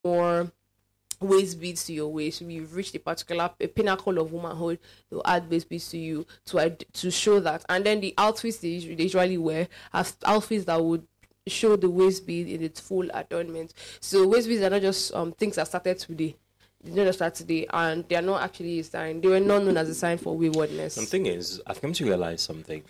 more waist beads to your waist. If you've reached a pinnacle of womanhood, they'll add waist beads to you to show that. And then the outfits they usually wear are outfits that would show the waist bead in its full adornment. So waist beads are not just things that started today. They don't just start today, and they are not actually a sign. They were not known as a sign for waywardness. The thing is, I've come to realize something.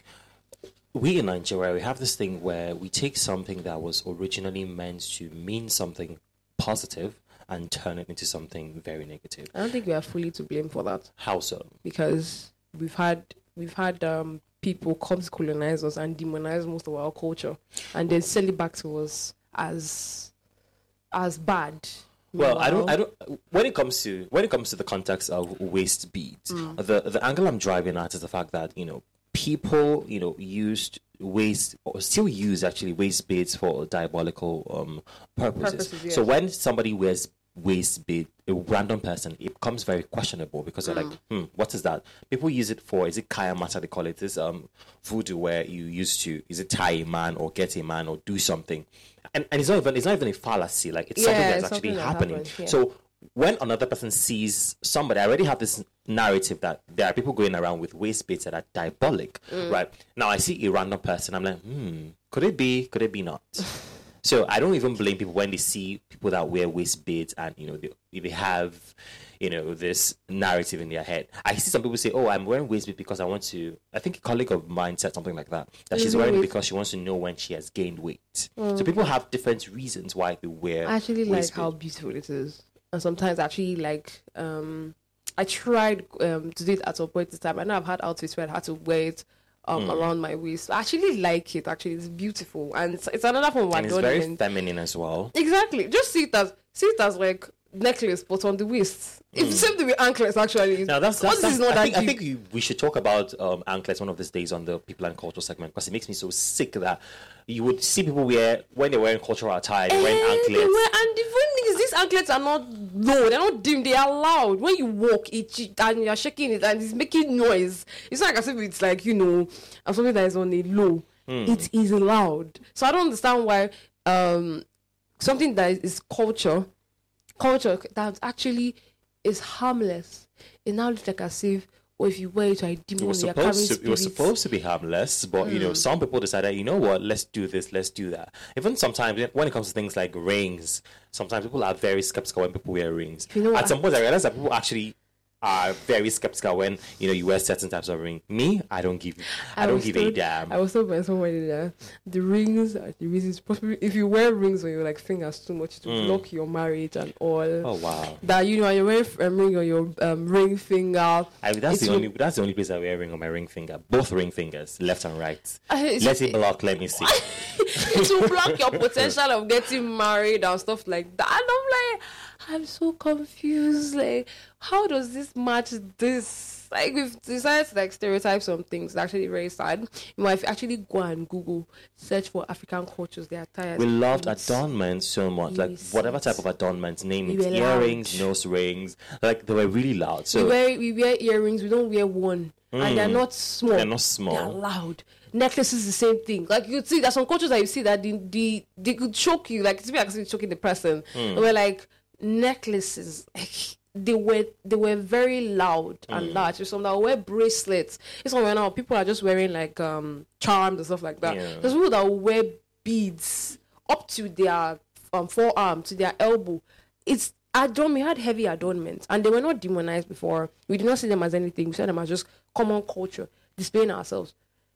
We in Nigeria, we have this thing where we take something that was originally meant to mean something positive and turn it into something very negative. I don't think we are fully to blame for that. How so? Because we've had people come to colonize us and demonize most of our culture, and then sell it back to us as bad. Well, I don't. When it comes to the context of waist beads, the angle I'm driving at is the fact that people used waist or still use actually waist beads for diabolical purposes. Yes. So when somebody wears waist bead, a random person, it becomes very questionable because they're like, what is that? People use it for, is it kaya mata they call it, this voodoo where you used to, is it tie a man or get a man or do something, and it's not even a fallacy, like it's something that's actually happening. Happens, yeah. So when another person sees somebody, I already have this narrative that there are people going around with waist beads that are diabolic, right? Now I see a random person, I'm like, could it be not? So I don't even blame people when they see people that wear waist beads and they have this narrative in their head. I see some people say, "Oh, I'm wearing waist beads because I want to." I think a colleague of mine said something like that. That she's wearing it because she wants to know when she has gained weight. So people have different reasons why they wear. I actually like how beautiful it is, and sometimes actually like I tried to do it at some point in time. I know I've had outfits where I had to wear it around my waist. I actually like it. Actually, it's beautiful, and it's another form of and it's very feminine as well. Exactly. Just see it as like necklace, but on the waist. It's the same thing with anklets. Actually, now I think we should talk about anklets one of these days on the People and Culture segment, because it makes me so sick that you would see people when they're wearing cultural attire, they're wearing anklets. And the funny thing is, these anklets are not low, they're not dim, they are loud. When you walk and you're shaking it and it's making noise, it's not like as if it's like something that is on a low. It is loud. So I don't understand why something that is culture that actually is harmless, it now looks like as if, or if you wear it to a demon, it was supposed to be harmless, but some people decided, you know what, let's do this, let's do that. Even sometimes when it comes to things like rings, sometimes people are very skeptical when people wear rings. At some point I realized that people actually are very skeptical when you wear certain types of ring. Me, I don't give a damn. I was told by somebody that the rings are the reasons. Possibly, if you wear rings on your fingers too much, to block your marriage and all. Oh wow! That you're wearing a ring on your ring finger. That's the only place I wear a ring on my ring finger. Both ring fingers, left and right. Let it block. Let me see. It will block your potential of getting married and stuff like that. And I'm like, I'm so confused. Like, how does this match this? Like, we've decided to stereotype some things. It's actually very sad. If you actually go and Google, search for African cultures, their attire. We loved adornment so much. Like, whatever type of adornment, name it, earrings, nose rings. Like, they were really loud. So we wear earrings. We don't wear one. And they're not small. They're not small. They're loud. Necklaces, the same thing. Like, you see, there's some cultures that you see that they could choke you. Like, it's like choking the person. They were like necklaces. They were very loud and large. There's some that wear bracelets. It's not now people are just wearing like charms and stuff like that. Yeah. There's people that wear beads up to their forearm, to their elbow. It's we had heavy adornments, and they were not demonized before. We did not see them as anything. We saw them as just common culture, displaying ourselves.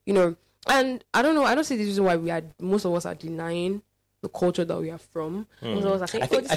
And I don't know. I don't see this reason why most of us are denying the culture that we are from. I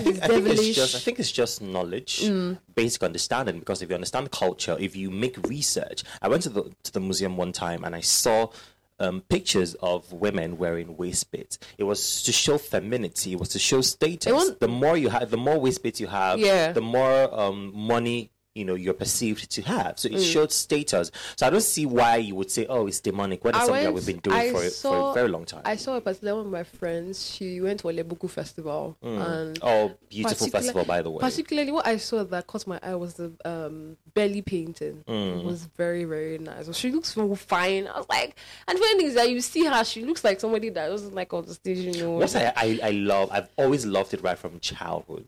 think it's just knowledge, basic understanding. Because if you understand culture, if you make research, I went to the museum one time and I saw pictures of women wearing waist beads. It was to show femininity. It was to show status. The more you have, the more waist beads you have, the more money you're perceived to have. So it showed status. So I don't see why you would say, oh, it's demonic, when it's something that we've been doing for a very long time. I saw a particular one of my friends. She went to a Lebuku festival. And beautiful festival, by the way. Particularly what I saw that caught my eye was the belly painting. It was very, very nice. So she looks so fine. I was like, and the funny thing is that you see her, she looks like somebody that wasn't like on the stage, What I've always loved it right from childhood.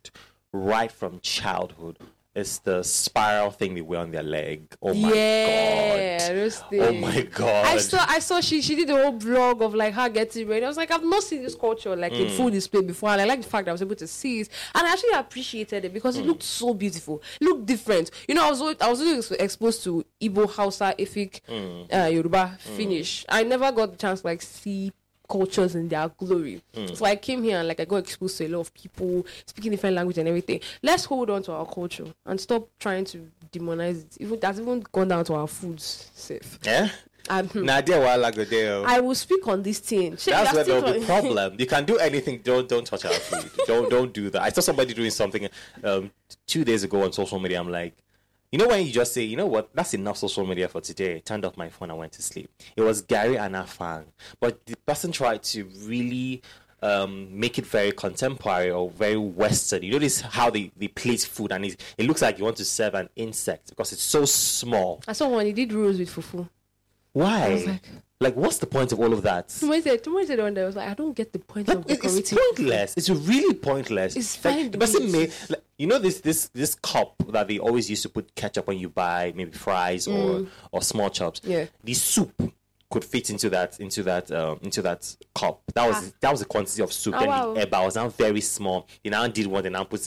right from childhood. It's the spiral thing they wear on their leg. Oh my Yeah, god! those Oh things. my god! I saw she did the whole vlog of like her getting ready. I was like, I've not seen this culture like in full display before, and I like the fact that I was able to see it, and I actually appreciated it because it looked so beautiful. It looked different. You know, I was really exposed to Igbo, Hausa, Efik, Yoruba, Finnish. I never got the chance to like see cultures in their glory. So I came here and like I got exposed to a lot of people speaking different language and everything. Let's hold on to our culture and stop trying to demonize it. Even that's even gone down to our foods safe. Yeah. Nadia Walagodeo. I will speak on this thing. That's where there'll be problem. You can do anything. Don't touch our food. don't do that. I saw somebody doing something 2 days ago on social media. I'm like, you know when you just say, you know what, that's enough social media for today. I turned off my phone and went to sleep. It was Gary Anafang. But the person tried to really make it very contemporary or very Western. You notice how they place food and it looks like you want to serve an insect because it's so small. I saw one, he did rolls with fufu. Why? I was like, what's the point of all of that? Someone said one day, I was like, I don't get the point of decorating. It's pointless. It's really pointless. It's like, fine. the person made, like, you know, this cup that they always used to put ketchup when you buy maybe fries or small chops. Yeah. The soup could fit into that cup. That was the quantity of soup. Oh, Then wow. the eba was now very small. They now did one. They now put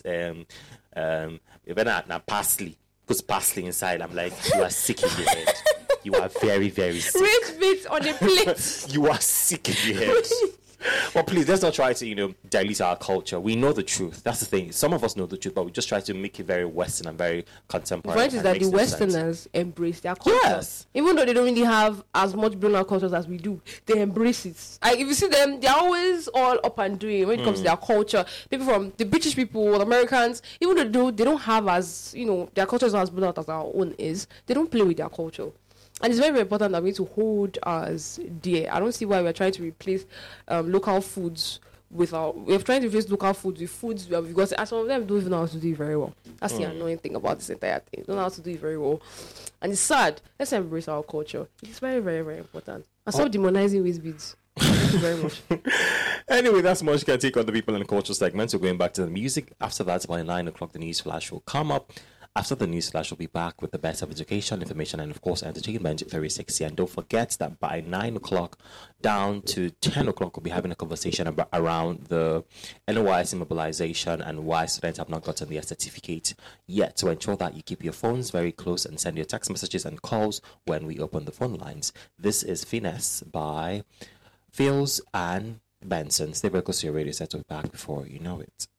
parsley. Puts parsley inside. I'm like, you are sick in the head. You are very, very sick. Red bits on the plate. You are sick in the head. Well, please, let's not try to, dilute our culture. We know the truth. That's the thing. Some of us know the truth, but we just try to make it very Western and very contemporary. The point is that the Westerners embrace their culture. Yes. Even though they don't really have as much blown cultures as we do, they embrace it. If you see them, they're always all up and doing when it comes to their culture. People from the British people, the Americans, even though they don't have as, their culture is not as blown out as our own is, they don't play with their culture. And it's very, very important that we need to hold ours dear. I don't see why we're trying to replace local foods we're trying to replace local foods with foods because some of them don't even know how to do it very well. That's the annoying thing about this entire thing. They don't know how to do it very well. And it's sad. Let's embrace our culture. It's very, very, very important. And stop demonizing waste beads. Thank you very much. Anyway, that's much you can take on the people and culture segment. So going back to the music. After that, by 9 o'clock, the news flash will come up. After the news flash, we'll be back with the best of education, information, and of course, entertainment 360. And don't forget that by 9 o'clock down to 10 o'clock, we'll be having a conversation around the NYSC mobilization and why students have not gotten their certificate yet. To ensure that you keep your phones very close and send your text messages and calls when we open the phone lines. This is Finesse by Fields and Benson. Stay very close to your radio set. We'll be back before you know it.